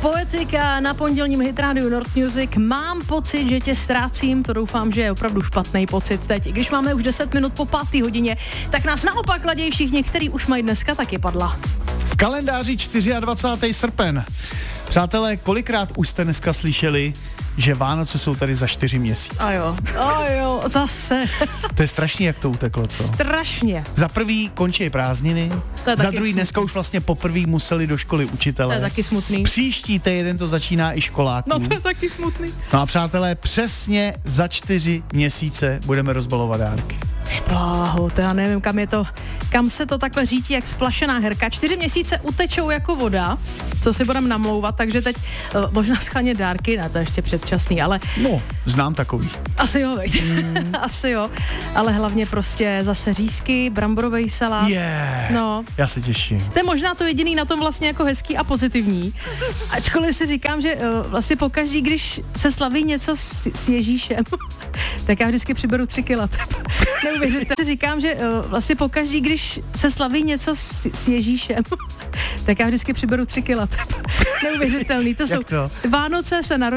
Poetika na pondělním Hit Radio North Music. Mám pocit, že tě ztrácím, to doufám, že je opravdu špatný pocit teď. Když máme už 10 minut po 5. hodině, tak nás naopak ladějí všichni, který už mají dneska taky padla. V kalendáři 24. srpen. Přátelé, kolikrát už jste dneska slyšeli, že Vánoce jsou tady za 4 měsíce? A jo, zase. To je strašně, jak to uteklo, co? Strašně. Za prvý končí prázdniny, za druhý dneska už vlastně poprvé museli do školy učitelé. To je taky smutný. Příští týden to začíná i školáků. No to je taky smutný. No a přátelé, přesně za 4 měsíce budeme rozbalovat dárky. Bláho, to já nevím, kam se to takhle řítí, jak splašená herka. 4 měsíce utečou jako voda, co si budeme namlouvat, takže teď možná schánět dárky, ne, to je ještě předčasný, ale... No, znám takový. Asi jo, veď. Asi jo, ale hlavně prostě zase řízky, bramborovej salát. No. Já se těším. To je možná to jediný na tom vlastně jako hezký a pozitivní. Ačkoliv si říkám, že vlastně pokaždý, když se slaví něco s Ježíšem, tak já vždycky přiberu 3 kila. Neuvěřitelný. Říkám, že vlastně pokaždý, když se slaví něco s Ježíšem, tak já vždycky přiberu 3 kila. Neuvěřitelný. To jsou Vánoce, se narodí